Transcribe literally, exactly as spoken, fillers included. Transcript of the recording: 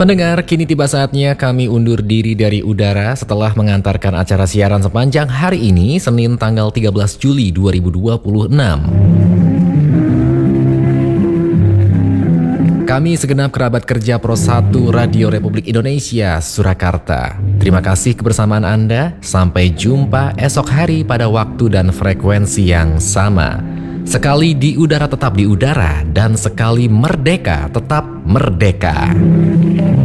Pendengar, kini tiba saatnya kami undur diri dari udara setelah mengantarkan acara siaran sepanjang hari ini, Senin tanggal tiga belas Juli dua ribu dua puluh enam. Kami segenap kerabat kerja Pro satu Radio Republik Indonesia, Surakarta. Terima kasih kebersamaan Anda, sampai jumpa esok hari pada waktu dan frekuensi yang sama. Sekali di udara tetap di udara, dan sekali merdeka tetap merdeka.